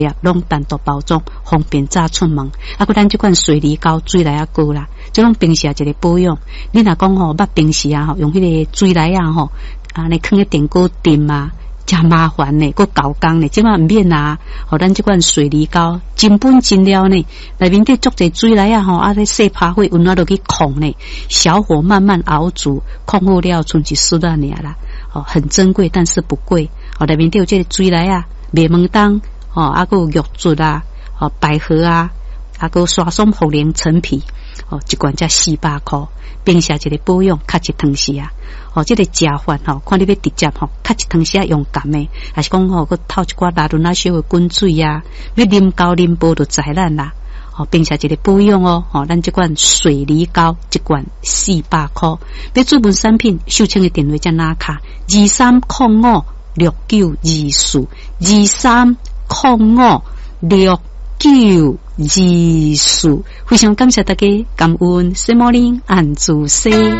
拢单独包装，方便早出门。啊，佮咱即款水梨膏、水梨啊膏啦，即种平时啊一个保养。你若讲吼，捌平时啊吼，用迄个水梨啊吼，啊，你放喺电锅炖啊，真麻烦呢，佮搞工呢，即马唔免啊。吼，咱即款水梨膏真本真料呢，内面底足侪水梨啊吼，啊，咧细拍火，温暖落去控呢，小火慢慢熬煮，控好了，剩一丝啊尔啦。哦，很珍贵，但是不贵。哦，内面底有这个水梨啊，麦门冬。哦，啊，佮有玉竹啊，哦，百合啊，啊，佮刷松茯苓陈皮，哦，一罐才400块，平时一个保养，较一汤匙啊，哦，这个食饭吼，看你要直接吼，较一汤匙用甘的，还是讲吼，佮透一寡拉伦啊小的滚水啊，要啉高啉煲就知咱啦。哦，平时一个保养哦，哦，咱这款水梨膏一罐400块，要注文产品，秀清的电话才拿卡23056924，23056924，非常感谢大家，感恩，谢morning，安祝生。